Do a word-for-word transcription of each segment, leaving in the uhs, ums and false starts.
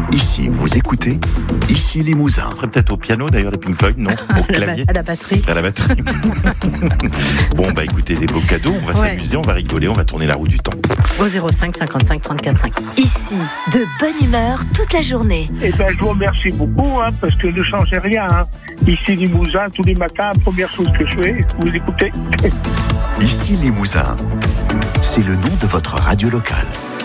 Ici, vous écoutez Ici Limousin. On serait peut-être au piano d'ailleurs, les Pink Floyd, non? Au clavier. À la batterie. À la batterie. Bon, bah écoutez, des beaux cadeaux, on va ouais. s'amuser, on va rigoler, on va tourner la roue du temps. Au zéro cinq cinquante-cinq trente-quatre cinq. Ici, de bonne humeur toute la journée. Eh bien, je vous remercie beaucoup, hein, parce que ne changez rien. Hein. Ici Limousin, tous les matins, première chose que je fais, vous écoutez. Ici Limousin, c'est le nom de votre radio locale.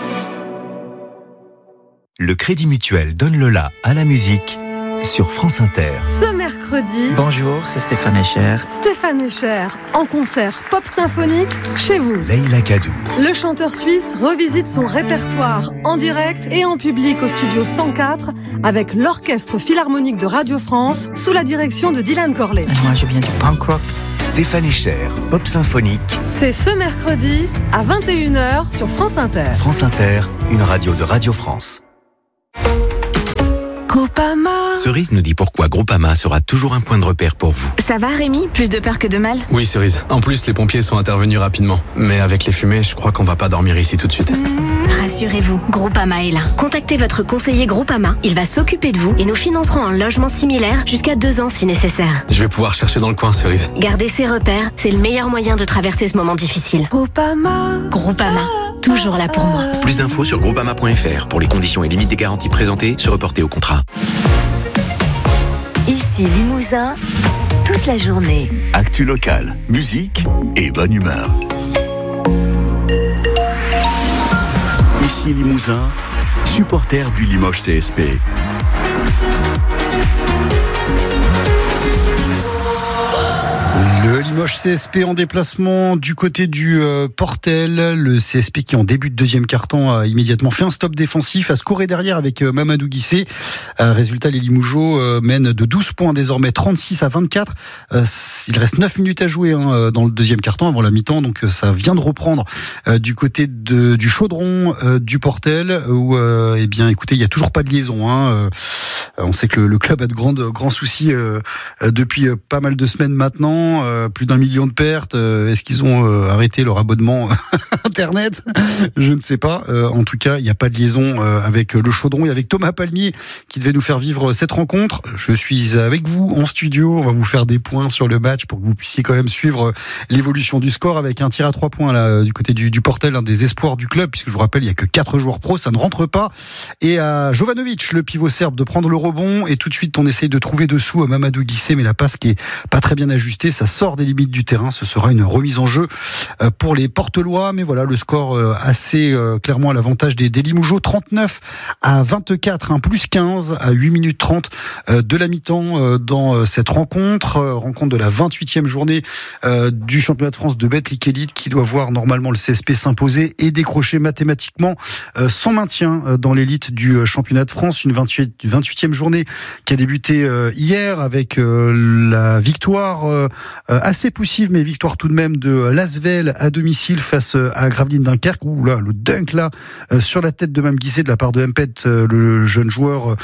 Le Crédit Mutuel donne le la à la musique sur France Inter. Ce mercredi... Bonjour, c'est Stéphane Echer. Stéphane Echer, en concert pop symphonique chez vous. Leïla Kaddour. Le chanteur suisse revisite son répertoire en direct et en public au studio cent quatre avec l'Orchestre Philharmonique de Radio France sous la direction de Dylan Corley. Et moi, je viens du punk rock. Stéphane Echer, pop symphonique. C'est ce mercredi à vingt et une heures sur France Inter. France Inter, une radio de Radio France. Groupama. Cerise nous dit pourquoi Groupama sera toujours un point de repère pour vous. Ça va Rémi? Plus de peur que de mal? Oui Cerise, en plus les pompiers sont intervenus rapidement. Mais avec les fumées, je crois qu'on va pas dormir ici tout de suite. Rassurez-vous, Groupama est là. Contactez votre conseiller Groupama, il va s'occuper de vous et nous financerons un logement similaire jusqu'à deux ans si nécessaire. Je vais pouvoir chercher dans le coin Cerise. Garder ses repères, c'est le meilleur moyen de traverser ce moment difficile. Groupama. Groupama, toujours là pour moi. Plus d'infos sur groupama point f r. Pour les conditions et limites des garanties présentées, se reporter au contrat. Ici Limousin, toute la journée. Actu locale, musique et bonne humeur. Ici Limousin, supporter du Limoges C S P. Le Limoges C S P en déplacement du côté du euh, Portel. Le C S P qui en début de deuxième quart-temps a immédiatement fait un stop défensif, a scoré derrière avec euh, Mamadou Guissé. Euh, résultat, les Limougeaux euh, mènent de douze points désormais, trente-six à vingt-quatre. Euh, il reste neuf minutes à jouer hein, dans le deuxième quart-temps avant la mi-temps, donc euh, ça vient de reprendre euh, du côté de, du Chaudron euh, du Portel où, euh, eh bien, écoutez, il y a toujours pas de liaison. Hein, euh, on sait que le, le club a de grands, grands soucis euh, euh, depuis euh, pas mal de semaines maintenant. Euh, plus d'un million de pertes. Euh, est-ce qu'ils ont euh, arrêté leur abonnement Internet? Je ne sais pas. Euh, en tout cas, il n'y a pas de liaison euh, avec le Chaudron et avec Thomas Palmier qui devait nous faire vivre cette rencontre. Je suis avec vous en studio. On va vous faire des points sur le match pour que vous puissiez quand même suivre l'évolution du score avec un tir à trois points là, du côté du, du Portel, un des espoirs du club, puisque je vous rappelle, il n'y a que quatre joueurs pro, ça ne rentre pas. Et à Jovanovic, le pivot serbe, de prendre le rebond. Et tout de suite, on essaye de trouver dessous à Mamadou Guissé, mais la passe qui est pas très bien ajustée, ça sort des limites du terrain. Ce sera une remise en jeu pour les Portelois, mais voilà, le score assez clairement à l'avantage des, des Limougeaux, trente-neuf à vingt-quatre, hein, plus quinze à huit minutes trente de la mi-temps dans cette rencontre, rencontre de la vingt-huitième journée du championnat de France de Betclic Elite qui doit voir normalement le C S P s'imposer et décrocher mathématiquement son maintien dans l'élite du championnat de France. Une vingt-huitième journée qui a débuté hier avec la victoire assez poussive, mais victoire tout de même de l'Asvel à domicile face à Gravelines Dunkerque. Ouh là, le dunk là sur la tête de Mme Guissé de la part de Mpet, le jeune joueur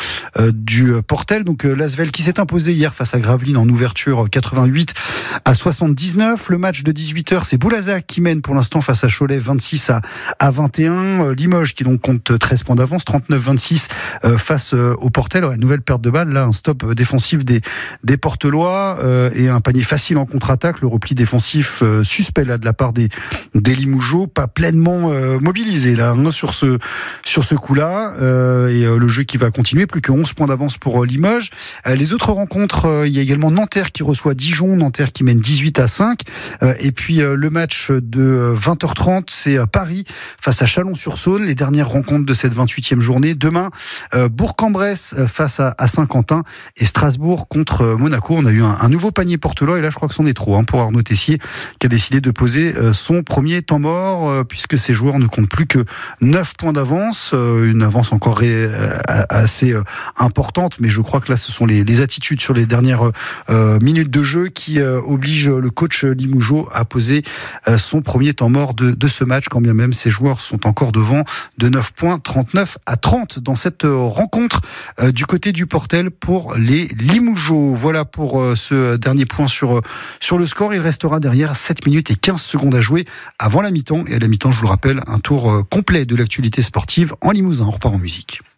du Portel. Donc l'Asvel qui s'est imposé hier face à Gravelines en ouverture quatre-vingt-huit à soixante-dix-neuf. Le match de dix-huit heures, c'est Boulazac qui mène pour l'instant face à Cholet vingt-six à vingt et un. Limoges qui donc compte treize points d'avance, trente-neuf vingt-six face au Portel. Ouais, nouvelle perte de balle là, un stop défensif des, des Portelois euh, et un panier facile en contre-attaque. Le repli défensif euh, suspect là de la part des, des Limougeaux, pas pleinement euh, mobilisé là hein, sur ce sur ce coup-là euh, et euh, le jeu qui va continuer, plus que onze points d'avance pour euh, Limoges. Euh, les autres rencontres, euh, il y a également Nanterre qui reçoit Dijon, Nanterre qui mène dix-huit à cinq euh, et puis euh, le match de vingt heures trente, c'est euh, Paris face à Chalon-sur-Saône, les dernières rencontres de cette vingt-huitième journée. Demain, euh, Bourg-en-Bresse euh, face à, à Saint-Quentin et Strasbourg contre euh, Monaco. On a eu un, un nouveau panier Portelois et là je crois que c'en est trop hein, pour Arnaud Tessier qui a décidé de poser euh, son premier temps mort euh, puisque ses joueurs ne comptent plus que neuf points d'avance, euh, une avance encore ré, euh, assez euh, importante, mais je crois que là ce sont les, les attitudes sur les dernières euh, minutes de jeu qui euh, obligent le coach Limougeau à poser euh, son premier temps mort de, de ce match, quand bien même ses joueurs sont encore devant de neuf points, trente-neuf à trente dans cette euh, rencontre euh, du côté du Portel pour les Limougeaux. Voilà pour euh, ce dernier point sur, euh, sur le score. Il restera derrière sept minutes et quinze secondes à jouer avant la mi-temps. Et à la mi-temps, je vous le rappelle, un tour euh, complet de l'actualité sportive en Limousin. On repart en musique.